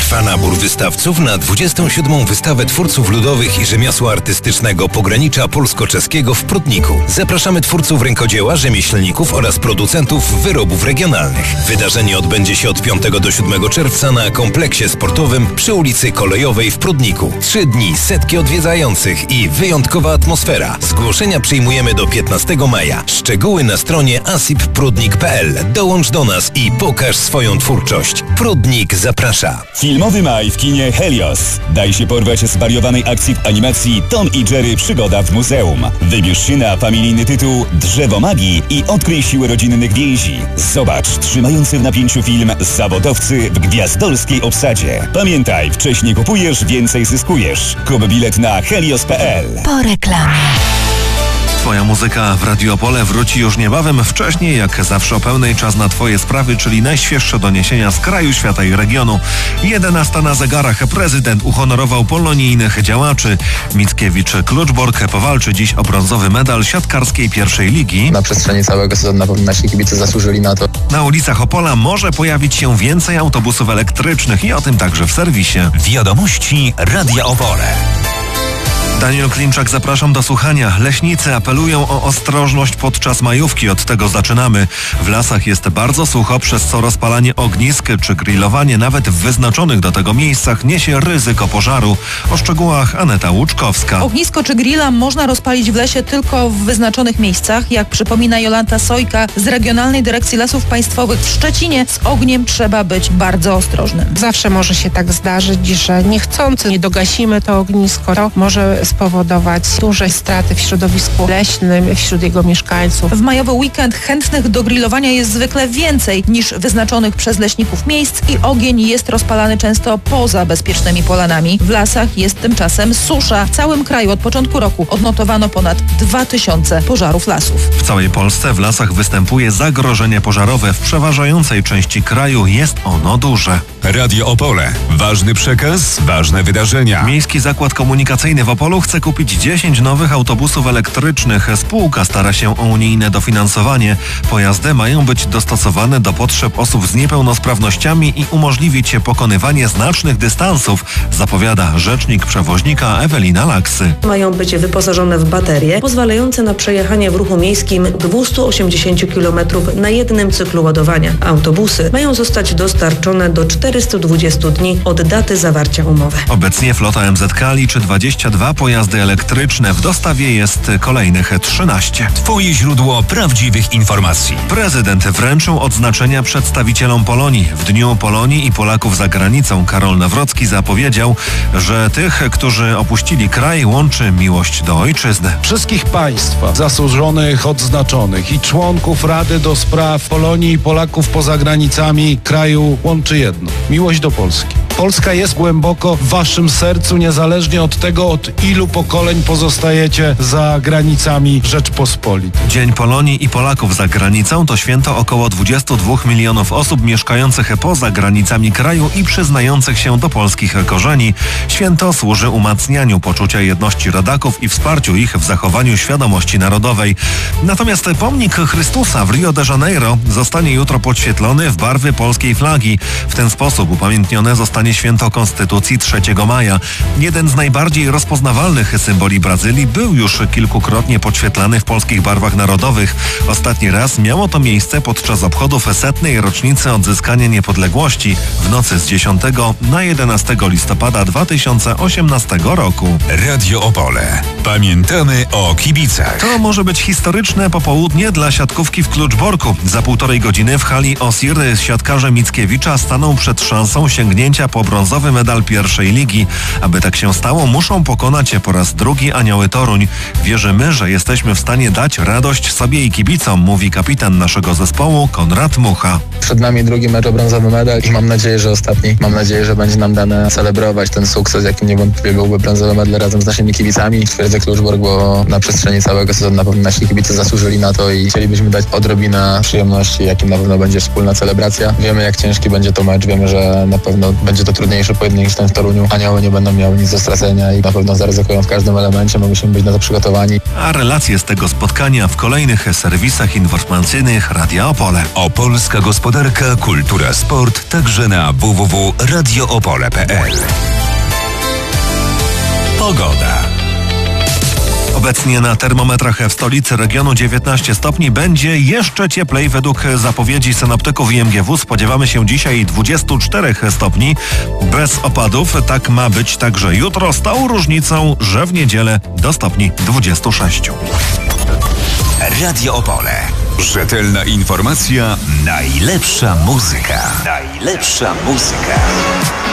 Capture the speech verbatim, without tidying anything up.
Trwa nabór wystawców na dwudziestą siódmą Wystawę Twórców Ludowych i Rzemiosła Artystycznego Pogranicza Polsko-Czeskiego w Prudniku. Zapraszamy twórców rękodzieła, rzemieślników oraz producentów wyrobów regionalnych. Wydarzenie odbędzie się od piątego do siódmego czerwca na kompleksie sportowym przy ulicy Kolejowej w Prudniku. Trzy dni, setki odwiedzających i wyjątkowa atmosfera. Zgłoszenia przyjmujemy do piętnastego maja. Szczegóły na stronie asip prudnik kropka p l. Dołącz do nas i pokaż swoją twórczość. Prudnik zaprasza. Filmowy maj w kinie Helios. Daj się porwać zwariowanej akcji w animacji Tom i Jerry Przygoda w muzeum. Wybierz się na familijny tytuł Drzewo Magii i odkryj siłę rodzinnych więzi. Zobacz trzymający w napięciu film Zawodowcy w gwiazdorskiej obsadzie. Pamiętaj, wcześniej kupujesz, więcej zyskujesz. Kup bilet na helios kropka p l. Po reklamie. Twoja muzyka w Radio Opole wróci już niebawem. Wcześniej, jak zawsze o pełnej, czas na Twoje sprawy, czyli najświeższe doniesienia z kraju, świata i regionu. jedenasta na zegarach. Prezydent uhonorował polonijnych działaczy. Mickiewicz-Kluczbork powalczy dziś o brązowy medal siatkarskiej pierwszej ligi. Na przestrzeni całego sezonu na pewno nasi kibice zasłużyli na to. Na ulicach Opola może pojawić się więcej autobusów elektrycznych i o tym także w serwisie. Wiadomości Radia Opole. Daniel Klimczak, zapraszam do słuchania. Leśnicy apelują o ostrożność podczas majówki. Od tego zaczynamy. W lasach jest bardzo sucho, przez co rozpalanie ognisk czy grillowanie nawet w wyznaczonych do tego miejscach niesie ryzyko pożaru. O szczegółach Aneta Łuczkowska. Ognisko czy grilla można rozpalić w lesie tylko w wyznaczonych miejscach. Jak przypomina Jolanta Sojka z Regionalnej Dyrekcji Lasów Państwowych w Szczecinie, z ogniem trzeba być bardzo ostrożnym. Zawsze może się tak zdarzyć, że niechcący nie dogasimy to ognisko. To może spowodować duże straty w środowisku leśnym, wśród jego mieszkańców. W majowy weekend chętnych do grillowania jest zwykle więcej niż wyznaczonych przez leśników miejsc i ogień jest rozpalany często poza bezpiecznymi polanami. W lasach jest tymczasem susza. W całym kraju od początku roku odnotowano ponad dwa tysiące pożarów lasów. W całej Polsce w lasach występuje zagrożenie pożarowe. W przeważającej części kraju jest ono duże. Radio Opole. Ważny przekaz, ważne wydarzenia. Miejski Zakład Komunikacyjny w Opolu chce kupić dziesięć nowych autobusów elektrycznych. Spółka stara się o unijne dofinansowanie. Pojazdy mają być dostosowane do potrzeb osób z niepełnosprawnościami i umożliwić pokonywanie znacznych dystansów, zapowiada rzecznik przewoźnika Ewelina Laksy. Mają być wyposażone w baterie pozwalające na przejechanie w ruchu miejskim dwieście osiemdziesiąt kilometrów na jednym cyklu ładowania. Autobusy mają zostać dostarczone do czterystu dwudziestu dni od daty zawarcia umowy. Obecnie flota M Z K liczy dwadzieścia dwa pojazdy elektryczne. W dostawie jest kolejnych trzynaście. Twoje źródło prawdziwych informacji. Prezydent wręczył odznaczenia przedstawicielom Polonii. W Dniu Polonii i Polaków za granicą Karol Nawrocki zapowiedział, że tych, którzy opuścili kraj, łączy miłość do ojczyzny. Wszystkich państwa zasłużonych, odznaczonych i członków Rady do Spraw Polonii i Polaków poza granicami kraju łączy jedno. Miłość do Polski. Polska jest głęboko w waszym sercu, niezależnie od tego, od ilu pokoleń pozostajecie za granicami Rzeczpospolitej. Dzień Polonii i Polaków za granicą to święto około dwudziestu dwóch milionów osób mieszkających poza granicami kraju i przyznających się do polskich korzeni. Święto służy umacnianiu poczucia jedności rodaków i wsparciu ich w zachowaniu świadomości narodowej. Natomiast pomnik Chrystusa w Rio de Janeiro zostanie jutro podświetlony w barwy polskiej flagi. W ten sposób upamiętnione zostanie święto Konstytucji trzeciego maja. Jeden z najbardziej rozpoznawalnych symboli Brazylii był już kilkukrotnie podświetlany w polskich barwach narodowych. Ostatni raz miało to miejsce podczas obchodów setnej rocznicy odzyskania niepodległości w nocy z dziesiątego na jedenastego listopada dwa tysiące osiemnastego roku. Radio Opole. Pamiętamy o kibicach. To może być historyczne popołudnie dla siatkówki w Kluczborku. Za półtorej godziny w hali Osir siatkarze Mickiewicza staną przed szansą sięgnięcia po brązowy medal pierwszej ligi. Aby tak się stało, muszą pokonać po raz drugi Anioły Toruń. Wierzymy, że jesteśmy w stanie dać radość sobie i kibicom, mówi kapitan naszego zespołu Konrad Mucha. Przed nami drugi mecz o brązowy medal i mam nadzieję, że ostatni. Mam nadzieję, że będzie nam dane celebrować ten sukces, jakim niewątpliwie byłby brązowy medal razem z naszymi kibicami. Twierdzę Kluczbork, bo na przestrzeni całego sezonu na pewno nasi kibice zasłużyli na to i chcielibyśmy dać odrobinę przyjemności, jakim na pewno będzie wspólna celebracja. Wiemy, jak ciężki będzie to mecz, wiemy, że na pewno będzie to to trudniejszy pojedynek niż ten w Toruniu. Anioły nie będą miały nic do stracenia i na pewno zaryzykują w każdym elemencie. My musimy być na to przygotowani. A relacje z tego spotkania w kolejnych serwisach informacyjnych Radia Opole. Opolska gospodarka, kultura, sport, także na w w w kropka radio opole kropka p l. Pogoda. Obecnie na termometrach w stolicy regionu dziewiętnaście stopni. Będzie jeszcze cieplej według zapowiedzi synoptyków i M G W. Spodziewamy się dzisiaj dwudziestu czterech stopni bez opadów. Tak ma być także jutro, z tą różnicą, że w niedzielę do stopni dwudziestu sześciu. Radio Opole. Rzetelna informacja, najlepsza muzyka. Najlepsza muzyka.